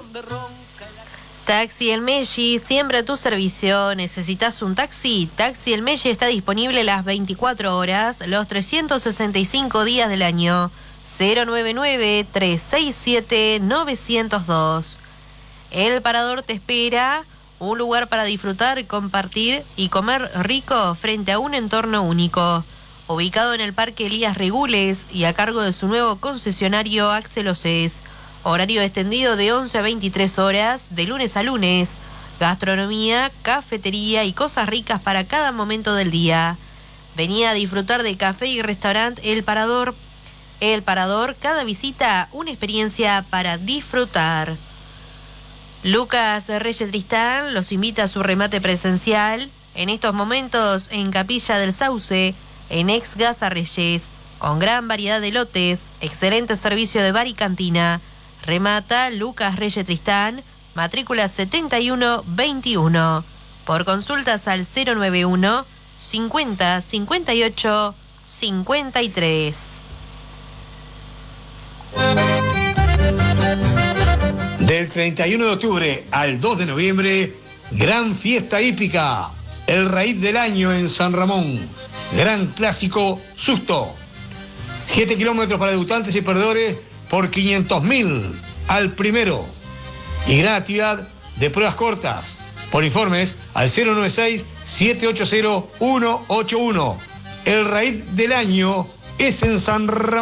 Taxi El Meggi, siempre a tu servicio. ¿Necesitas un taxi? Taxi El Meggi está disponible las 24 horas, los 365 días del año. 099-367-902. El Parador te espera, un lugar para disfrutar, compartir y comer rico frente a un entorno único. Ubicado en el Parque Elías Regules y a cargo de su nuevo concesionario Axel Océs. Horario extendido de 11 a 23 horas, de lunes a lunes. Gastronomía, cafetería y cosas ricas para cada momento del día. Vení a disfrutar de café y restaurante El Parador. El Parador, cada visita una experiencia para disfrutar. Lucas Reyes Tristán los invita a su remate presencial en estos momentos en Capilla del Sauce, en Ex Gaza Reyes, con gran variedad de lotes, excelente servicio de bar y cantina. Remata Lucas Reyes Tristán, matrícula 7121. Por consultas al 091 50 58 53. Del 31 de octubre al 2 de noviembre, gran fiesta hípica, el raíz del año en San Ramón. Gran clásico Susto. 7 kilómetros para debutantes y perdedores por 500.000 al primero. Y gran actividad de pruebas cortas. Por informes al 096-780-181. El raíz del año es en San Ramón.